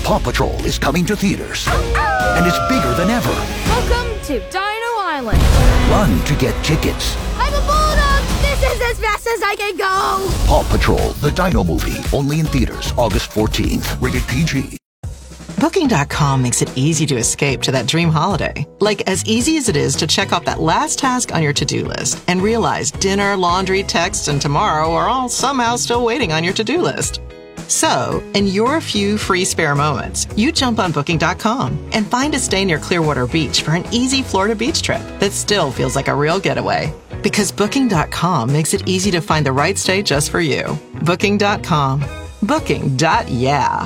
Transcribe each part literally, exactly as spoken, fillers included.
Paw Patrol is coming to theaters. And it's bigger than ever. Welcome to Dino Island. Run to get tickets. I'm a bulldog! This is as fast as I can go! Paw Patrol, the Dino movie. Only in theaters August fourteenth. Rated P G. Booking dot com makes it easy to escape to that dream holiday. Like as easy as it is to check off that last task on your to-do list and realize dinner, laundry, texts, and tomorrow are all somehow still waiting on your to-do list. So, in your few free spare moments, you jump on Booking dot com and find a stay near Clearwater Beach for an easy Florida beach trip that still feels like a real getaway. Because Booking dot com makes it easy to find the right stay just for you. Booking dot com. Booking. Yeah.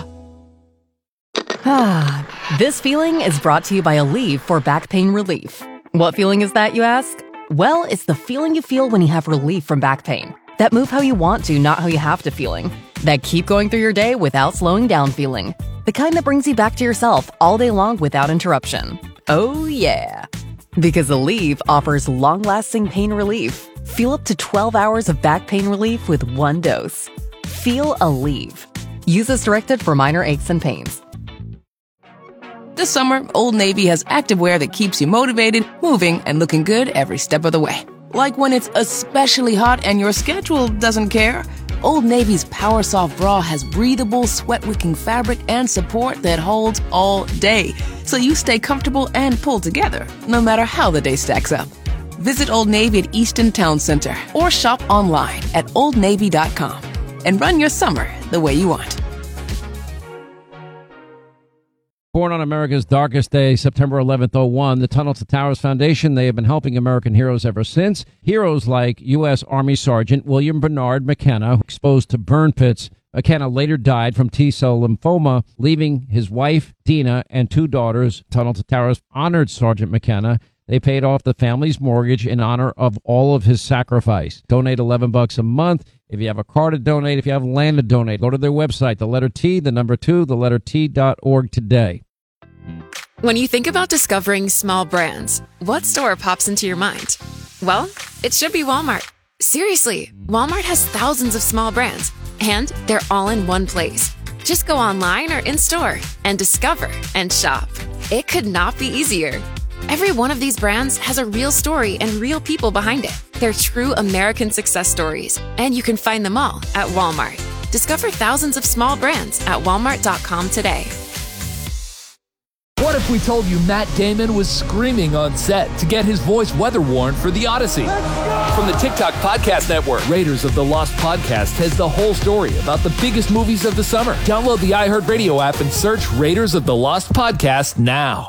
Ah, this feeling is brought to you by Aleve for back pain relief. What feeling is that, you ask? Well, it's the feeling you feel when you have relief from back pain. That move how you want to, not how you have to feeling. That keep going through your day without slowing down feeling. The kind that brings you back to yourself all day long without interruption. Oh yeah. Because Aleve offers long-lasting pain relief. Feel up to twelve hours of back pain relief with one dose. Feel Aleve. Use as directed for minor aches and pains. This summer, Old Navy has activewear that keeps you motivated, moving, and looking good every step of the way. Like when it's especially hot and your schedule doesn't care. Old Navy's Power Soft Bra has breathable, sweat-wicking fabric and support that holds all day. So you stay comfortable and pulled together, no matter how the day stacks up. Visit Old Navy at Easton Town Center or shop online at old navy dot com and run your summer the way you want. Born on America's darkest day, September eleventh, oh one, the Tunnel to Towers Foundation, they have been helping American heroes ever since. Heroes like U S. Army Sergeant William Bernard McKenna, exposed to burn pits. McKenna later died from T-cell lymphoma, leaving his wife, Dina, and two daughters. Tunnel to Towers honored Sergeant McKenna. They paid off the family's mortgage in honor of all of his sacrifice. Donate eleven bucks a month. If you have a car to donate, if you have land to donate, go to their website, the letter T, the number two, the letter T dot org today. When you think about discovering small brands, what store pops into your mind? Well, it should be Walmart. Seriously, Walmart has thousands of small brands, and they're all in one place. Just go online or in-store and discover and shop. It could not be easier. Every one of these brands has a real story and real people behind it. They're true American success stories, and you can find them all at Walmart. Discover thousands of small brands at walmart dot com today. What if we told you Matt Damon was screaming on set to get his voice weather-worn for The Odyssey? From the TikTok Podcast Network, Raiders of the Lost Podcast has the whole story about the biggest movies of the summer. Download the iHeartRadio app and search Raiders of the Lost Podcast now.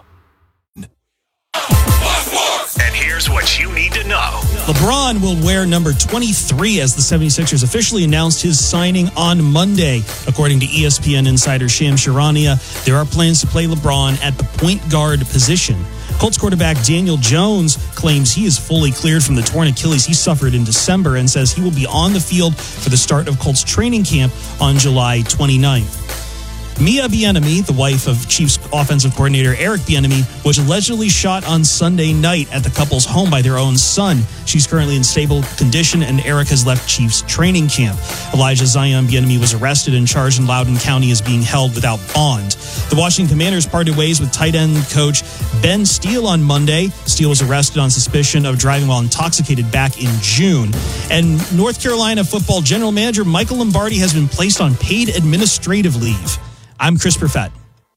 And here's what you need to know. LeBron will wear number twenty-three as the seventy-sixers officially announced his signing on Monday. According to E S P N insider Shams Charania, there are plans to play LeBron at the point guard position. Colts quarterback Daniel Jones claims he is fully cleared from the torn Achilles he suffered in December and says he will be on the field for the start of Colts training camp on July twenty-ninth. Mia Bieniemy, the wife of Chiefs offensive coordinator Eric Bieniemy, was allegedly shot on Sunday night at the couple's home by their own son. She's currently in stable condition, and Eric has left Chiefs training camp. Elijah Zion Bieniemy was arrested and charged in Loudoun County as being held without bond. The Washington Commanders parted ways with tight end coach Ben Steele on Monday. Steele was arrested on suspicion of driving while intoxicated back in June. And North Carolina football general manager Michael Lombardi has been placed on paid administrative leave. I'm Chris Perfett.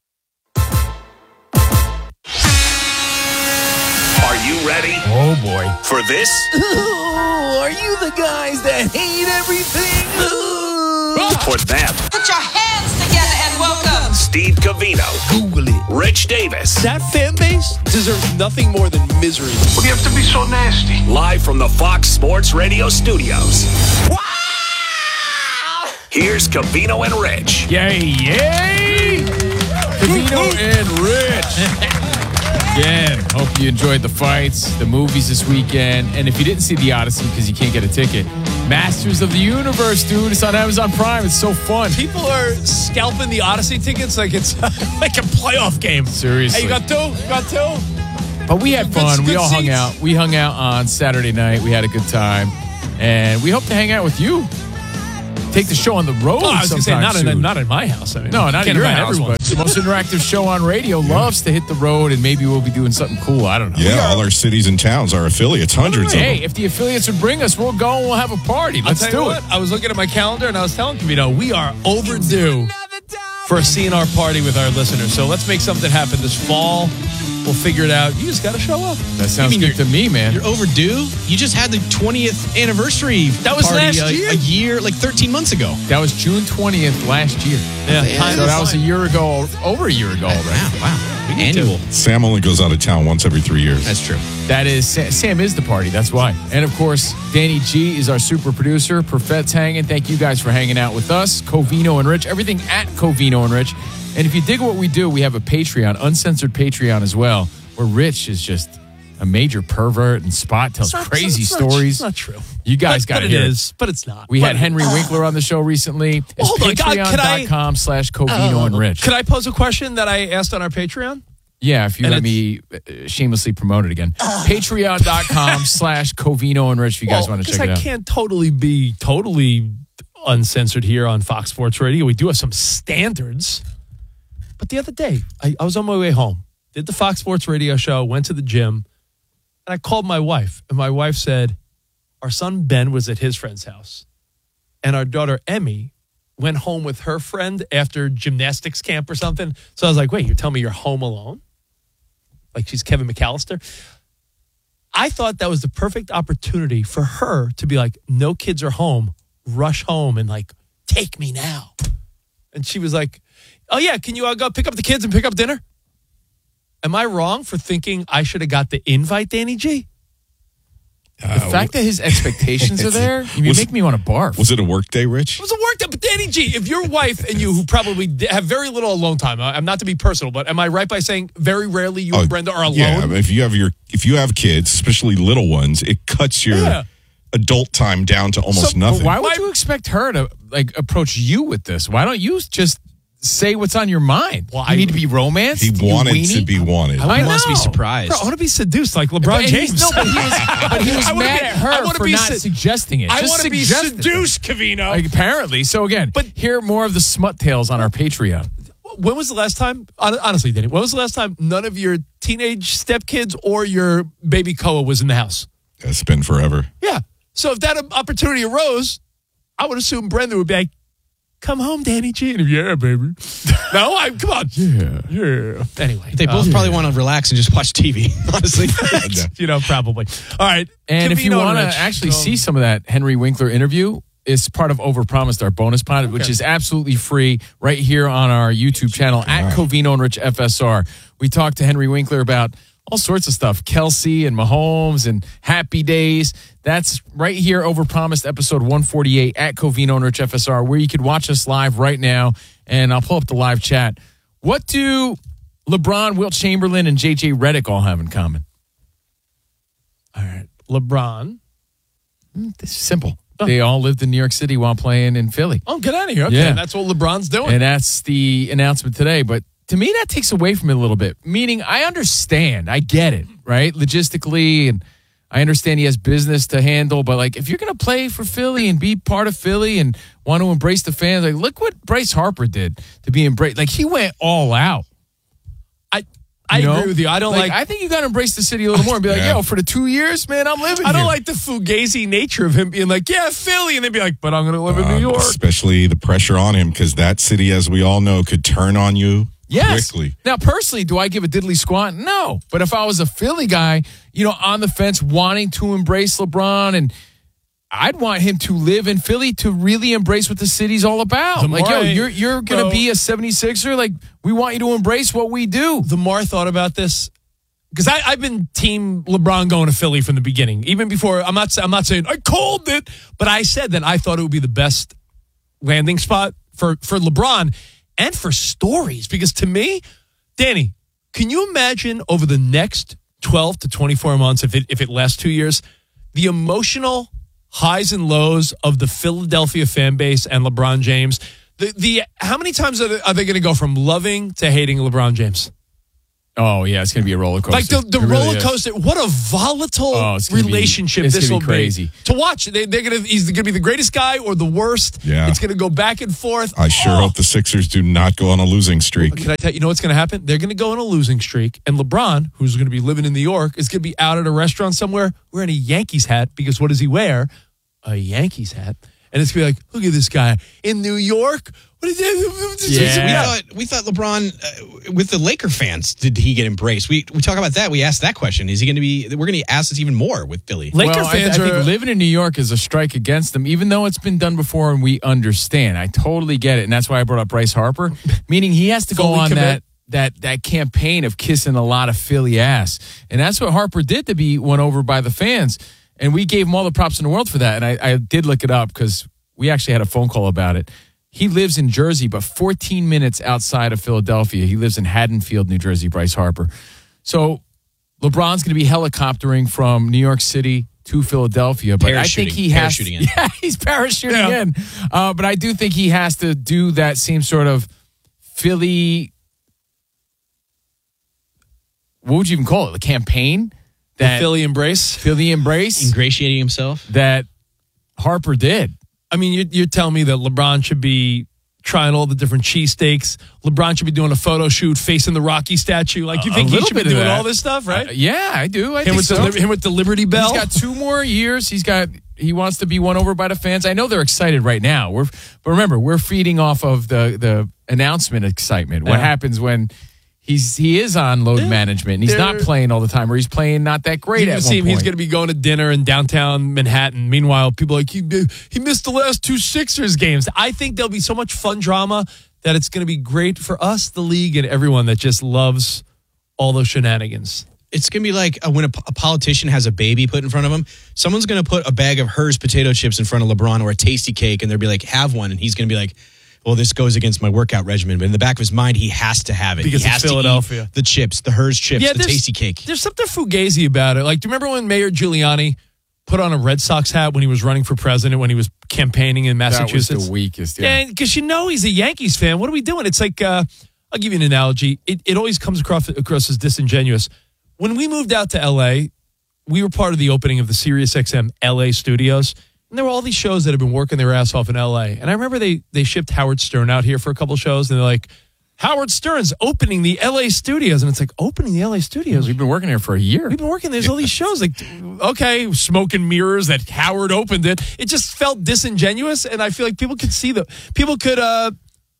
Are you ready? Oh, boy. For this? Ooh, are you the guys that hate everything? Ooh. For them? Put your hands together and welcome Steve Covino. Google it. Rich Davis. That fan base deserves nothing more than misery. Well, you have to be so nasty. Live from the Fox Sports Radio studios. Wow! Here's Covino and Rich. Yay, yay! Covino and Rich. Again, hope you enjoyed the fights, the movies this weekend. And if you didn't see The Odyssey because you can't get a ticket, Masters of the Universe, dude. It's on Amazon Prime. It's so fun. People are scalping the Odyssey tickets like it's like a playoff game. Seriously. Hey, you got two? You got two? But we had fun. Good, we good all seats. hung out. We hung out on Saturday night. We had a good time. And we hope to hang out with you take the show on the road. Oh, I was going to say, not sometime in, soon. not in my house. I mean, No, not can't in your invite house, everyone. but the most interactive show on radio loves to hit the road, and maybe we'll be doing something cool. I don't know. Yeah, all our cities and towns, our affiliates, hundreds of Hey, them. if the affiliates would bring us, we'll go and we'll have a party. Let's I'll tell do you it. what, I was looking at my calendar and I was telling Cavino, we are overdue for a C N R party with our listeners. So let's make something happen this fall. We'll figure it out. You just got to show up. That sounds good to me, man. You're overdue. You just had the twentieth anniversary. That was party last a, year? a year, like thirteen months ago. That was June twentieth last year. Yeah, yeah so that was a year ago, over a year ago already. Wow, wow. Annual. Sam only goes out of town once every three years. That's true. That is, Sam is the party. That's why. And of course, Danny G is our super producer. Perfet's hanging. Thank you guys for hanging out with us. Covino and Rich. Everything at Covino and Rich. And if you dig what we do, we have a Patreon, uncensored Patreon as well, where Rich is just a major pervert and Spot tells It's not- crazy it's not- stories. It's not true. You guys But- got but to hear it is, but it's not. We But- had Henry Winkler on the show recently. It's Hold on, God, can I- patreon.com slash Covino and Rich. Could I pose a question that I asked on our Patreon? Yeah, if you And let me uh, shamelessly promote it again. Patreon.com slash Covino and Rich if you guys Well, want to 'cause check it I out. can't totally be totally uncensored here on Fox Sports Radio. We do have some standards. But the other day, I, I was on my way home, did the Fox Sports Radio show, went to the gym, and I called my wife. And my wife said, our son Ben was at his friend's house. And our daughter Emmy went home with her friend after gymnastics camp or something. So I was like, wait, you're telling me you're home alone? Like she's Kevin McAllister? I thought that was the perfect opportunity for her to be like, no kids are home. Rush home and like, take me now. And she was like, oh yeah, can you uh, go pick up the kids and pick up dinner? Am I wrong for thinking I should have got the invite, Danny G? The fact that his expectations are there, you Was- make me want to barf. Was it a work day, Rich? It was a work day, but Danny G, if your wife and you, who probably d- have very little alone time, I- I'm not to be personal, but am I right by saying very rarely you Oh, and Brenda are alone? Yeah, I mean, if you have your if you have kids, especially little ones, it cuts your Yeah. adult time down to almost So, nothing. Why would you expect her to like approach you with this? Why don't you just say what's on your mind? Well, you I- need to be romanced. He You wanted weenie? to be wanted. I must be know. surprised. Bro, I want to be seduced like LeBron But he's- James. no, but he was, but he was I wanna mad be- at I her wanna for be not se- suggesting it. I Just want to be suggest it. seduced, Cavino. Like, apparently. So again, but hear more of the smut tales on our Patreon. When was the last time, hon- honestly, Danny, when was the last time none of your teenage stepkids or your baby Koa was in the house? It's been forever. Yeah. So if that opportunity arose, I would assume Brenda would be like, come home, Danny G. And, yeah, baby. No, I come on. Yeah. Yeah. Anyway. They both um, probably want to relax and just watch T V, honestly. You know, probably. All right. And if you Cavino want to Rich, actually um, see some of that Henry Winkler interview, it's part of Overpromised, our bonus pod, which is absolutely free right here on our YouTube channel at Covino and Rich F S R. We talked to Henry Winkler about all sorts of stuff, Kelsey and Mahomes and Happy Days. That's right here, Overpromised, episode one forty-eight at Covino and Rich F S R, where you could watch us live right now. And I'll pull up the live chat. What do LeBron, Wilt Chamberlain, and J J Redick all have in common? All right. LeBron. It's simple. They all lived in New York City while playing in Philly. Oh, get out of here. Okay. Yeah. That's what LeBron's doing. And that's the announcement today. But to me, that takes away from it a little bit. Meaning, I understand. I get it, right? Logistically, and I understand he has business to handle. But, like, if you're going to play for Philly and be part of Philly and want to embrace the fans, like, look what Bryce Harper did to be embraced. Like, he went all out. I I You know? agree with you. I don't like, I think you got to embrace the city a little more and be like, Yeah. yo, for the two years, man, I'm living I don't here. like the fugazi nature of him being like, yeah, Philly, and then be like, but I'm going to live in New Uh, York. Especially the pressure on him, because that city, as we all know, could turn on you Yes. quickly. Now, personally, do I give a diddly squat? No. But if I was a Philly guy, you know, on the fence, wanting to embrace LeBron, and I'd want him to live in Philly to really embrace what the city's all about. The Like, more yo, I- you're you're gonna Bro. be a seventy-sixer. Like, we want you to embrace what we do. The more I thought about this, because I've been team LeBron going to Philly from the beginning, even before. I'm not. I'm not saying I called it, but I said that I thought it would be the best landing spot for for LeBron and for stories. Because to me, Danny, can you imagine over the next twelve to twenty-four months, if it if it lasts two years, the emotional highs and lows of the Philadelphia fan base and LeBron James? The the how many times are they, are they going to go from loving to hating LeBron James? Oh, yeah, it's going to be a roller coaster. Like the, the It really roller is. coaster. What a volatile Oh, it's gonna be- relationship it's this gonna will be crazy. be. To watch, they, they're gonna he's going to be the greatest guy or the worst. Yeah. It's going to go back and forth. I sure Oh. hope the Sixers do not go on a losing streak. Can I tell you, you know what's going to happen? They're going to go on a losing streak, and LeBron, who's going to be living in New York, is going to be out at a restaurant somewhere wearing a Yankees hat because what does he wear? A Yankees hat. And it's going to be like, look at this guy in New York. What is that? So we thought we thought LeBron uh, with the Laker fans, did he get embraced? We we talk about that. We asked that question. Is he going to be? We're going to ask this even more with Philly. well, I, I think living in New York is a strike against them, even though it's been done before and we understand. I totally get it, and that's why I brought up Bryce Harper, meaning he has to go Fully on commit. that that that campaign of kissing a lot of Philly ass, and that's what Harper did to be won over by the fans, and we gave him all the props in the world for that. And I, I did look it up because we actually had a phone call about it. He lives in Jersey, but fourteen minutes outside of Philadelphia. He lives in Haddonfield, New Jersey, Bryce Harper. So LeBron's going to be helicoptering from New York City to Philadelphia. But I think he has parachuting in. Yeah, he's parachuting Yeah. in. Uh, but I do think he has to do that same sort of Philly, what would you even call it? The campaign? That Philly embrace? Philly embrace? Ingratiating himself? That Harper did. I mean, you're, you're telling me that LeBron should be trying all the different cheesesteaks. LeBron should be doing a photo shoot facing the Rocky statue. Like, you A think he little should be bit of doing that. all this stuff, right? Uh, yeah, I do. I him, think with so. the, Li- him with the Liberty Bell. He's got two more years. He's got. He wants to be won over by the fans. I know they're excited right now. We're, but remember, we're feeding off of the the announcement excitement. What Yeah. happens when he's he is on load management and he's not they're- playing all the time, or he's playing not that great You at see him, one he's point. going to be going to dinner in downtown Manhattan. Meanwhile, people are like, he, he missed the last two Sixers games. I think there'll be so much fun drama that it's going to be great for us, the league, and everyone that just loves all those shenanigans. It's going to be like uh, when a, a politician has a baby put in front of him, someone's going to put a bag of Hers potato chips in front of LeBron or a tasty cake, and they'll be like, have one. And he's going to be like, well, this goes against my workout regimen. But in the back of his mind, he has to have it. Because he it's has to eat Philadelphia. the chips, the Hers chips, the there's- tasty cake. There's something fugazi about it. Like, do you remember when Mayor Giuliani put on a Red Sox hat when he was running for president, when he was campaigning in Massachusetts? That was the weakest. Yeah. Yeah, because you know he's a Yankees fan. What are we doing? It's like, uh, I'll give you an analogy. It, it always comes across, across as disingenuous. When we moved out to L A, we were part of the opening of the SiriusXM L A studios. And there were all these shows that have been working their ass off in L A. And I remember they they shipped Howard Stern out here for a couple of shows. And they're like, Howard Stern's opening the L A studios. And it's like, opening the L A studios? We've been working here for a year. We've been working. There's all these shows. Like, okay, smoke and mirrors that Howard opened it. It just felt disingenuous. And I feel like people could see the, people could uh,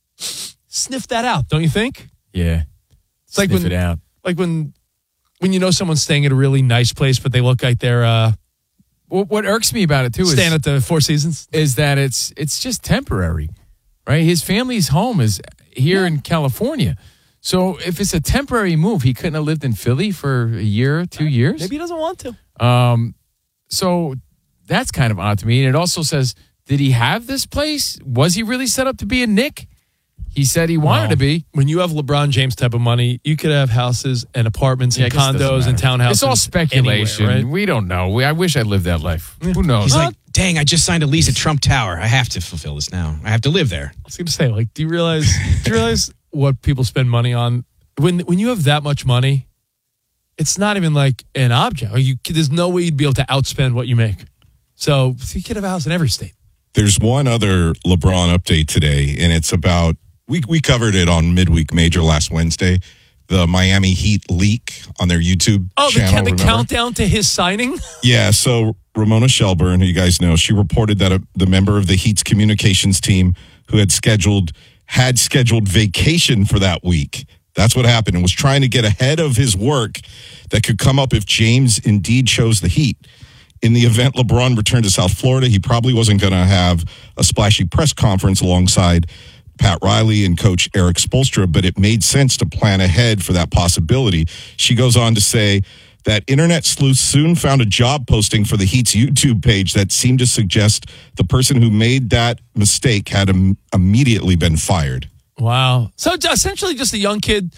sniff that out, don't you think? Yeah. It's like Sniff when, it out. like when, when you know someone's staying at a really nice place, but they look like they're uh, What, what irks me about it too is staying at the Four Seasons. is that it's it's just temporary, right? His family's home is here in California. So if it's a temporary move, he couldn't have lived in Philly for a year, two years. Maybe he doesn't want to. Um, so that's kind of odd to me. And it also says, did he have this place? Was he really set up to be a Knick? He said he wanted Wow. to be. When you have LeBron James type of money, you could have houses and apartments Yeah, I and guess it doesn't condos and matter. townhouses. It's all speculation. anywhere, right? We don't know. We, I wish I lived that life. Who knows? He's like, dang, I just signed a lease at Trump Tower. I have to fulfill this now. I have to live there. I was going to say, like, do you realize? do you realize what people spend money on when when you have that much money? It's not even like an object. Like you, there's no way you'd be able to outspend what you make. So you could have a house in every state. There's one other LeBron update today, and it's about we we covered it on Midweek Major last Wednesday. The Miami Heat leak on their YouTube Oh, the, channel. the remember? countdown to his signing. Yeah, so Ramona Shelburne, who you guys know, she reported that a, the member of the Heat's communications team who had scheduled had scheduled vacation for that week. That's what happened, and was trying to get ahead of his work that could come up if James indeed chose the Heat. In the event LeBron returned to South Florida, he probably wasn't going to have a splashy press conference alongside Pat Riley and Coach Eric Spoelstra, but it made sense to plan ahead for that possibility. She goes on to say that internet sleuths soon found a job posting for the Heat's YouTube page that seemed to suggest the person who made that mistake had im- immediately been fired. Wow. So it's essentially just a young kid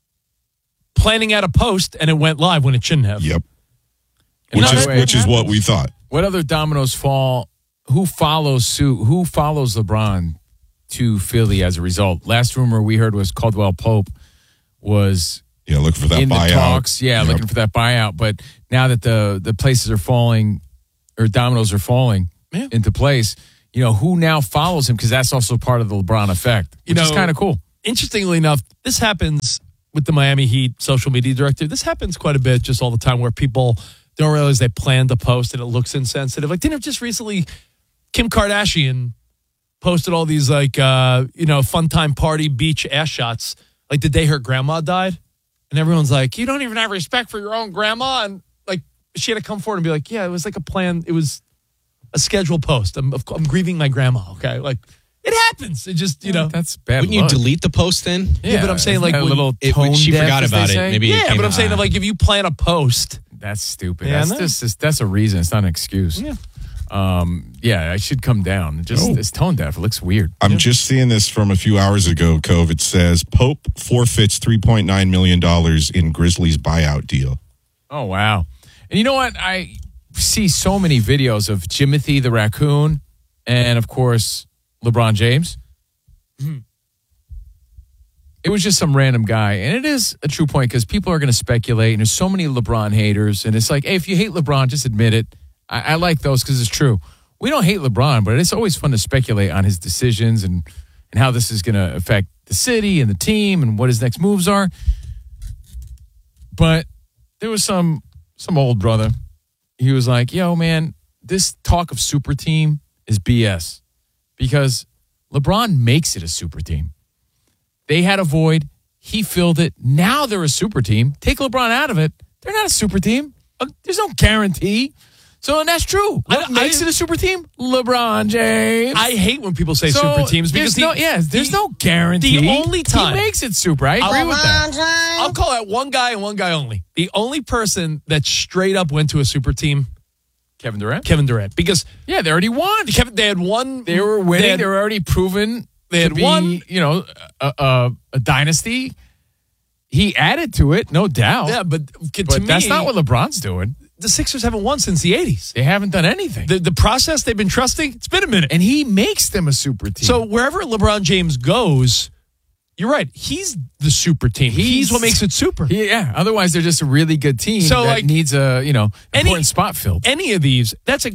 planning out a post, and it went live when it shouldn't have. Yep. And Which by the is way, which is what we thought. What other dominoes fall? Who follows suit? Who follows LeBron to Philly as a result? Last rumor we heard was Caldwell Pope was Yeah, looking for that in buyout. the talks. Yeah, Yep. looking for that buyout. But now that the the places are falling, or dominoes are falling Yeah. into place, you know, who now follows him? Because that's also part of the LeBron effect, which You know, is kind of cool. Interestingly enough, this happens with the Miami Heat social media director. This happens quite a bit just all the time where people don't realize they planned the post and it looks insensitive. Like, didn't it just recently Kim Kardashian posted all these, like, uh, you know, fun time party beach ass shots, like the day her grandma died? And everyone's like, you don't even have respect for your own grandma. And, like, she had to come forward and be like, yeah, it was like a plan. It was a scheduled post. I'm, I'm grieving my grandma, okay? Like, it happens. It just, you know. That's bad. Wouldn't luck. you delete the post then? Yeah, but I'm saying, like, a when- little It- tone she deaf, forgot as they about it. say? Maybe it yeah, came but I'm saying, out. like, if you plan a post. That's stupid. Yeah, I that's know. just that's, that's a reason. It's not an excuse. Yeah. Um, yeah, I should come down. It just Oh. it's tone deaf. It looks weird. I'm just seeing this from a few hours ago, Cove. It says Pope forfeits three point nine million dollars in Grizzlies buyout deal. Oh wow! And you know what? I see so many videos of Jimothy the raccoon, and of course LeBron James. It was just some random guy, and it is a true point because people are going to speculate, and there's so many LeBron haters, and it's like, hey, if you hate LeBron, just admit it. I, I like those because it's true. We don't hate LeBron, but it's always fun to speculate on his decisions and and how this is going to affect the city and the team and what his next moves are. But there was some some old brother. He was like, yo, man, this talk of super team is B S because LeBron makes it a super team. They had a void. He filled it. Now they're a super team. Take LeBron out of it. They're not a super team. Uh, There's no guarantee. So, and that's true. What I- makes I- it a super team? LeBron James. I hate when people say So, super teams because there's no, the, yeah, there's the- no guarantee. The only time he makes it super. I agree I'll- with that. I'll call out one guy and one guy only. The only person that straight up went to a super team, Kevin Durant. Kevin Durant, because Yeah, they already won. Kevin, they had won. They were winning. They, had- were already proven. They to had be, won. You know, a, a, a dynasty. He added to it, no doubt. Yeah, but to but me, that's not what LeBron's doing. the Sixers haven't won since the eighties. They haven't done anything. The the process they've been trusting, it's been a minute. And he makes them a super team. So wherever LeBron James goes, you're right. He's the super team. He's, He's- what makes it super. He- yeah. Otherwise, they're just a really good team So, that like, needs a you know any- important spot filled. Any of these, that's a.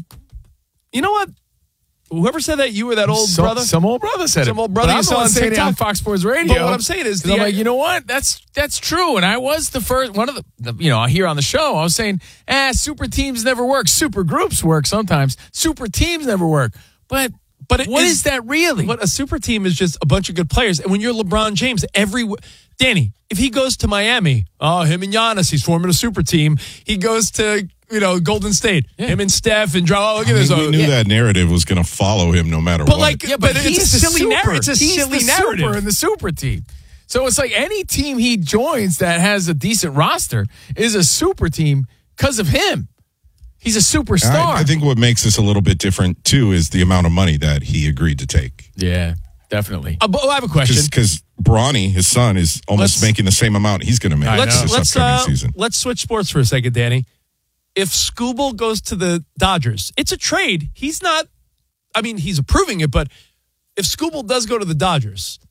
You know what? Whoever said that, you or that old some, brother, some old brother said Some it. old brother But you I'm saw the on one saying it on TikTok. Fox Sports Radio. But what I'm saying is 'Cause the- I'm like, you know what? That's that's true. And I was the first one of the, the you know here on the show. I was saying, eh, super teams never work. Super groups work sometimes. Super teams never work. But But it what is- is that really? But a super team is just a bunch of good players. And when you're LeBron James, every Danny, if he goes to Miami, oh, him and Giannis, he's forming a super team. He goes to you know Golden State, Yeah. him and Steph and Draw. Look at I mean, this. we oh, knew yeah. that narrative was going to follow him no matter But what. like, Yeah, but, but, it's he's a the silly super. narrative. It's a he's silly the narrative. super in the super team. So it's like any team he joins that has a decent roster is a super team because of him. He's a superstar. I, I think what makes this a little bit different too is the amount of money that he agreed to take. Yeah, definitely. Uh, but I have a question. Because Bronny, his son, is almost Let's- making the same amount he's going to make Let's this let's upcoming uh, season. let's switch sports for a second, Danny. If Scooble goes to the Dodgers, it's a trade. He's not. I mean, he's approving it, but if Scooble does go to the Dodgers,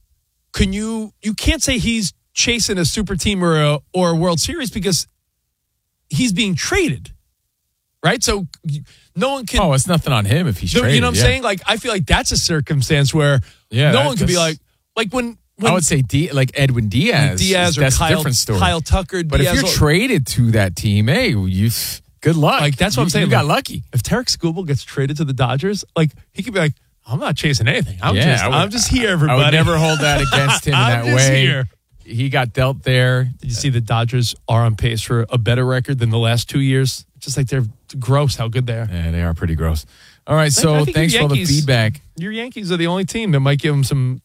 can you? You can't say he's chasing a super team or a or a World Series because he's being traded, right? So no one can. Oh, it's nothing on him if he's you know traded. what I'm yeah. saying? Like, I feel like that's a circumstance where Yeah, no that- one could be that's- like, like when. when I would say D, like Edwin Diaz. Diaz or that's Kyle, a different story. Kyle Tucker. but Diaz if you're or- traded to that team, hey, you good luck. Like, that's what You- I'm saying. You got Like, lucky. If Tarek Skubal gets traded to the Dodgers, like, he could be like, I'm not chasing anything. I'm Yeah, just I would- I'm just here, everybody. I would never hold that against him in I'm that just way. here. He got dealt there. Did you see the Dodgers are on pace for a better record than the last two years? Just like they're gross how good they are. Yeah, they are pretty gross. All right, I so think thanks your for all the Yankees- feedback. Your Yankees are the only team that might give them some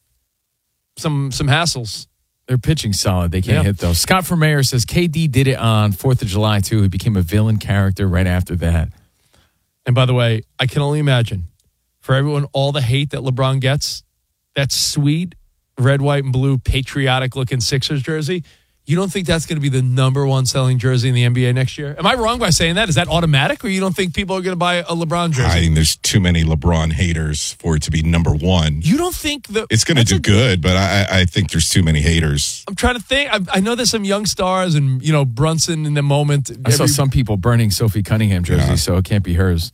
some some hassles. They're pitching solid. They can't Yeah. hit though. Scott from Mayor says K D did it on fourth of July too. He became a villain character right after that. And by the way, I can only imagine for everyone, all the hate that LeBron gets, that sweet red, white, and blue patriotic looking Sixers jersey, You don't think that's going to be the number one selling jersey in the N B A next year? Am I wrong by saying that? Is that automatic, or you don't think people are going to buy a LeBron jersey? I think there's too many LeBron haters for it to be number one. You don't think that it's going to do a, good, but I, I think there's too many haters. I'm trying to think. I, I know there's some young stars, and you know Brunson in the moment. I saw some people burning Sophie Cunningham jerseys, Yeah. so it can't be hers.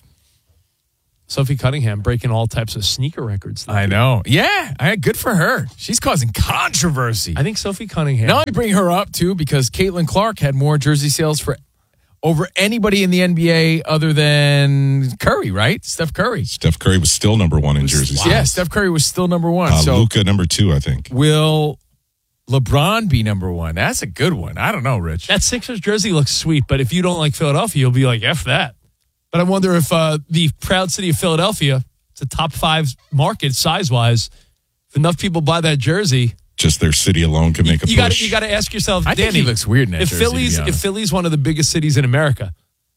Sophie Cunningham breaking all types of sneaker records. I know. Yeah, I, good for her. She's causing controversy. I think Sophie Cunningham. Now I bring her up, too, because Caitlin Clark had more jersey sales for over anybody in the N B A other than Curry, right? Steph Curry. Steph Curry was still number one in jersey sales. Yeah, Steph Curry was still number one. Uh, so Luka number two, I think. Will LeBron be number one? That's a good one. I don't know, Rich. That Sixers jersey looks sweet, but if you don't like Philadelphia, you'll be like, F that. But I wonder if uh, the proud city of Philadelphia, it's a top five market size-wise, if enough people buy that jersey. Just their city alone can make a you push. Gotta, you got to ask yourself, I Danny, think he looks weird in that if jersey, Philly's, to be if honest. Philly's one of the biggest cities in America,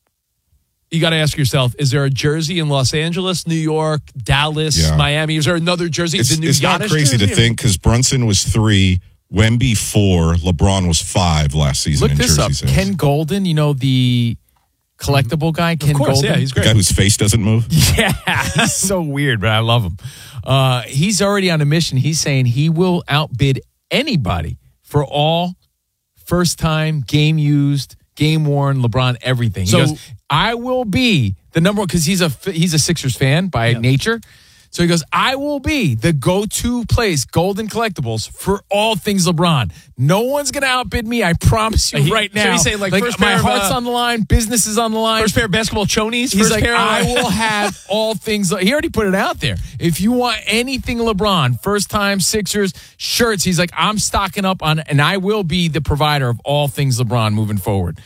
you got to ask yourself, is there a jersey in Los Angeles, New York, Dallas, Yeah. Miami? Is there another jersey? It's, the new it's not Giannis crazy jersey? to think because Brunson was three, Wemby four, LeBron was five last season Look in this jersey up. sales. Ken Golden, you know, the collectible guy, Ken Of course, Golden. yeah, he's the great. guy whose face doesn't move. Yeah, he's so weird, but I love him. Uh, he's already on a mission. He's saying he will outbid anybody for all first-time, game-used, game-worn LeBron everything. He So- goes, I will be the number one, because he's a, he's a Sixers fan by nature. So he goes, I will be the go-to place, Golden Collectibles, for all things LeBron. No one's going to outbid me. I promise you He- right so now. he's saying, like, first my pair of, heart's uh, on the line. Business is on the line. First pair of basketball chonies? He's First like, pair of, I will have all things. He already put it out there. If you want anything LeBron, first time Sixers shirts, he's like, I'm stocking up on, and I will be the provider of all things LeBron moving forward.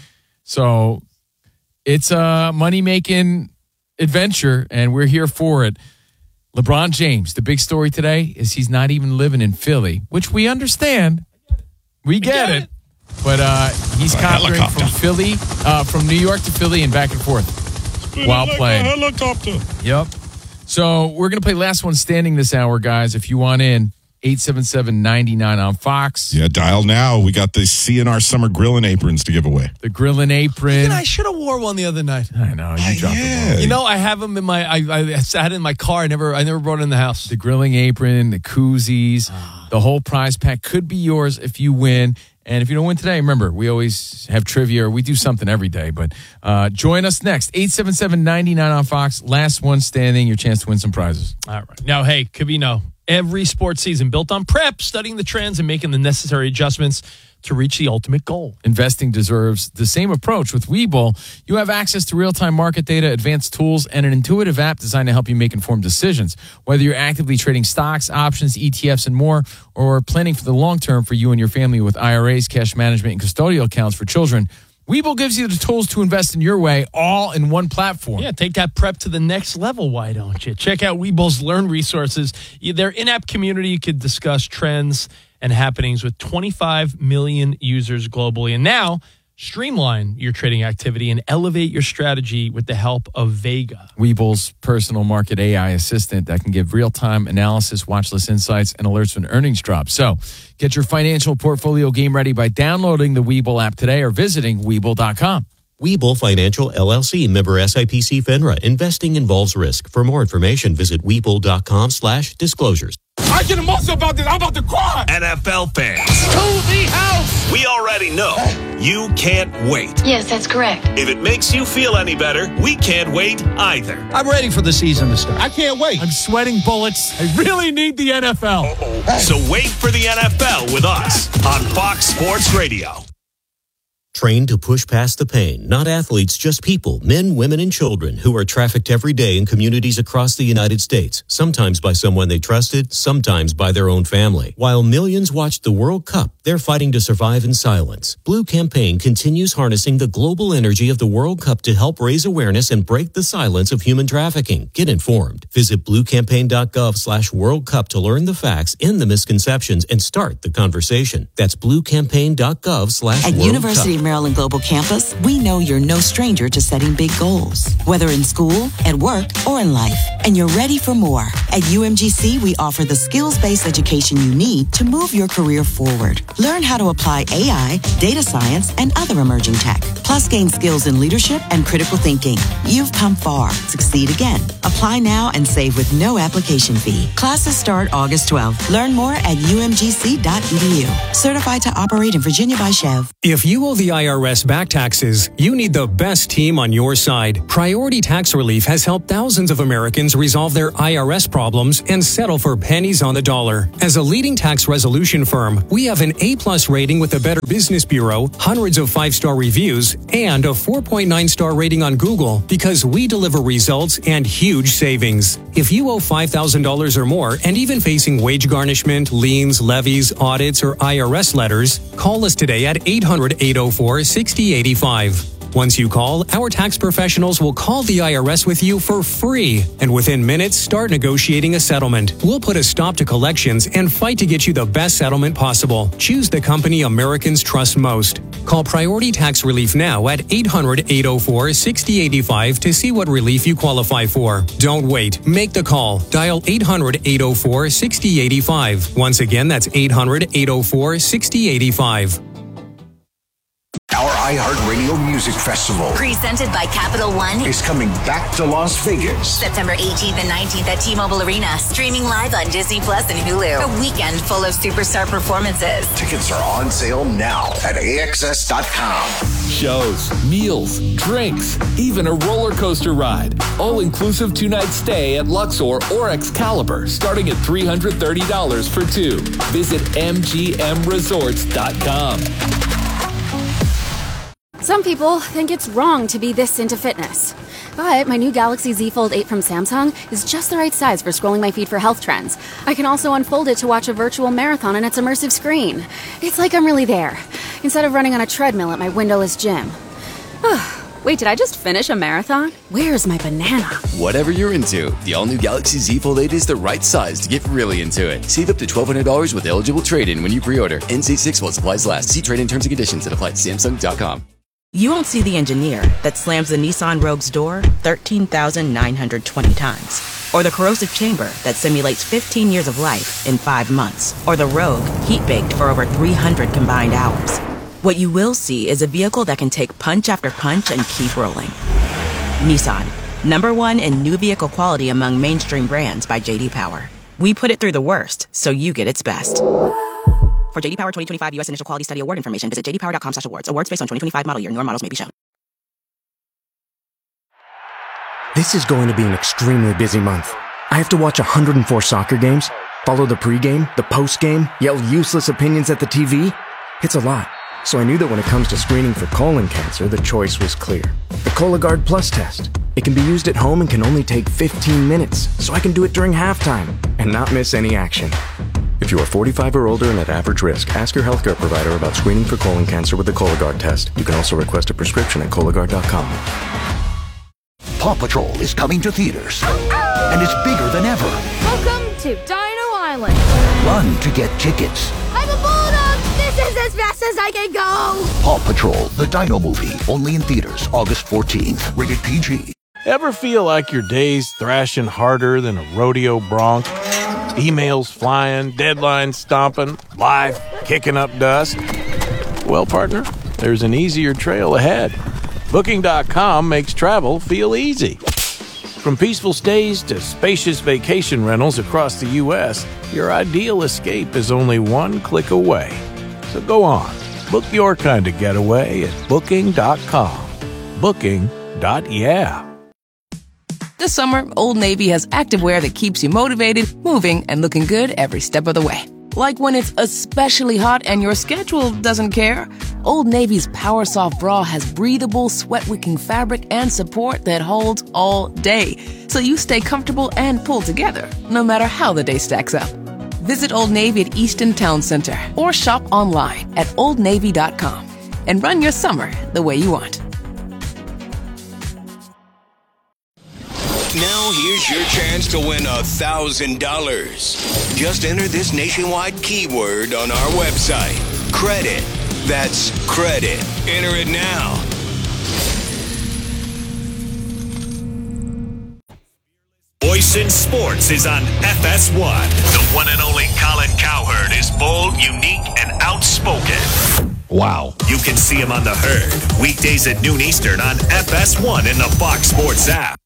So it's a money-making adventure, and we're here for it. LeBron James, the big story today is he's not even living in Philly, which we understand. We get, get it. But uh, he's A conquering helicopter. from Philly, uh, from New York to Philly and back and forth while like playing. a helicopter. Yep. So we're going to play Last One Standing this hour, guys. If you want in, eight seven seven, nine nine on Fox. Yeah, dial now. We got the C N R summer grilling aprons to give away. The grilling apron. And I should have wore one the other night. I know, you dropped the ball. You know, I have them in my. I, I had it in my car. I never. I never brought it in the house. The grilling apron, the koozies, the whole prize pack could be yours if you win. And if you don't win today, remember, we always have trivia. Or we do something every day. But uh, join us next. eight seven seven, nine nine on Fox. Last One Standing. Your chance to win some prizes. All right. Now, hey, Covino, every sports season built on prep, studying the trends and making the necessary adjustments to reach the ultimate goal. Investing deserves the same approach. With Webull, you have access to real-time market data, advanced tools, and an intuitive app designed to help you make informed decisions. Whether you're actively trading stocks, options, E T Fs, and more, or planning for the long term for you and your family with I R As, cash management, and custodial accounts for children, Webull gives you the tools to invest in your way, all in one platform. Yeah, take that prep to the next level, why don't you? Check out Webull's Learn resources. Their in-app community could discuss trends and happenings with twenty-five million users globally. And now, streamline your trading activity and elevate your strategy with the help of Vega. Webull's personal market A I assistant that can give real-time analysis, watch list insights, and alerts when earnings drop. So get your financial portfolio game ready by downloading the Webull app today or visiting Webull dot com. Webull Financial, L L C, member S I P C FINRA. Investing involves risk. For more information, visit Webull dot com slash disclosures. I get emotional about this. I'm about to cry. N F L fans. To the house. We already know you can't wait. Yes, that's correct. If it makes you feel any better, we can't wait either. I'm ready for the season to start. I can't wait. I'm sweating bullets. I really need the N F L. Uh-oh. So wait for the N F L with us on Fox Sports Radio. Trained to push past the pain, not athletes, just people, men, women, and children who are trafficked every day in communities across the United States, sometimes by someone they trusted, sometimes by their own family. While millions watched the World Cup, they're fighting to survive in silence. Blue Campaign continues harnessing the global energy of the World Cup to help raise awareness and break the silence of human trafficking. Get informed. Visit bluecampaign.gov slash World Cup to learn the facts, end the misconceptions, and start the conversation. That's bluecampaign.gov slash World Cup. At University of Maryland Global Campus, we know you're no stranger to setting big goals, whether in school, at work, or in life. And you're ready for more. At U M G C, we offer the skills-based education you need to move your career forward. Learn how to apply A I, data science, and other emerging tech. Plus, gain skills in leadership and critical thinking. You've come far. Succeed again. Apply now and save with no application fee. Classes start August twelfth. Learn more at U M G C dot E D U. Certified to operate in Virginia by Chev. If you owe the I R S back taxes, you need the best team on your side. Priority Tax Relief has helped thousands of Americans resolve their I R S problems and settle for pennies on the dollar. As a leading tax resolution firm, we have an A-plus rating with the Better Business Bureau, hundreds of five-star reviews, and a four point nine star rating on Google because we deliver results and huge savings. If you owe five thousand dollars or more and even facing wage garnishment, liens, levies, audits, or I R S letters, call us today at eight hundred, eight oh four, six oh eight five. Once you call, our tax professionals will call the I R S with you for free, and within minutes, start negotiating a settlement. We'll put a stop to collections and fight to get you the best settlement possible. Choose the company Americans trust most. Call Priority Tax Relief now at eight hundred, eight oh four, six oh eight five to see what relief you qualify for. Don't wait. Make the call. Dial eight hundred, eight oh four, six oh eight five. Once again, that's eight hundred, eight oh four, six oh eight five. Our iHeartRadio Music Festival presented by Capital One is coming back to Las Vegas. September eighteenth and nineteenth at T-Mobile Arena. Streaming live on Disney Plus and Hulu. A weekend full of superstar performances. Tickets are on sale now at A X S dot com. Shows, meals, drinks, even a roller coaster ride. All-inclusive two-night stay at Luxor or Excalibur starting at three hundred thirty dollars for two. Visit M G M resorts dot com. Some people think it's wrong to be this into fitness. But my new Galaxy Z Fold eight from Samsung is just the right size for scrolling my feed for health trends. I can also unfold it to watch a virtual marathon on its immersive screen. It's like I'm really there, instead of running on a treadmill at my windowless gym. Wait, did I just finish a marathon? Where's my banana? Whatever you're into, the all-new Galaxy Z Fold eight is the right size to get really into it. Save up to twelve hundred dollars with eligible trade-in when you pre-order. N C six while supplies last. See trade-in terms and conditions that apply at Samsung dot com. You won't see the engineer that slams the Nissan Rogue's door thirteen thousand nine hundred twenty times. Or the corrosive chamber that simulates fifteen years of life in five months. Or the Rogue heat-baked for over three hundred combined hours. What you will see is a vehicle that can take punch after punch and keep rolling. Nissan, number one in new vehicle quality among mainstream brands by J D Power. We put it through the worst, so you get its best. For J D Power twenty twenty-five U S Initial Quality Study Award information, visit j d power dot com slash awards. Awards based on twenty twenty-five model year. Newer models may be shown. This is going to be an extremely busy month. I have to watch one hundred four soccer games, follow the pregame, the postgame, yell useless opinions at the T V. It's a lot. So I knew that when it comes to screening for colon cancer, the choice was clear. The Cologuard Plus test. It can be used at home and can only take fifteen minutes, so I can do it during halftime and not miss any action. If you are forty-five or older and at average risk, ask your healthcare provider about screening for colon cancer with the Cologuard test. You can also request a prescription at Cologuard dot com. Paw Patrol is coming to theaters, and it's bigger than ever. Welcome to Dino Island. Run to get tickets. I'm a bulldog. This is as fast as I can go. Paw Patrol, the Dino movie, only in theaters August fourteenth. Rated P G. Ever feel like your day's thrashing harder than a rodeo bronc? Emails flying, deadlines stomping, life kicking up dust? Well, partner, there's an easier trail ahead. Booking dot com makes travel feel easy. From peaceful stays to spacious vacation rentals across the U S, your ideal escape is only one click away. So go on, book your kind of getaway at Booking dot com. Booking. Yeah. This summer, Old Navy has activewear that keeps you motivated, moving, and looking good every step of the way. Like when it's especially hot and your schedule doesn't care, Old Navy's Power Soft Bra has breathable, sweat-wicking fabric and support that holds all day, so you stay comfortable and pulled together, no matter how the day stacks up. Visit Old Navy at Easton Town Center or shop online at old navy dot com and run your summer the way you want. Now here's your chance to win a thousand dollars. Just enter this nationwide keyword on our website. Credit. That's credit. Enter it now. Voice in Sports is on F S one. The one and only Colin Cowherd is bold, unique, and outspoken. Wow. You can see him on The Herd, weekdays at noon Eastern on F S one in the Fox Sports app.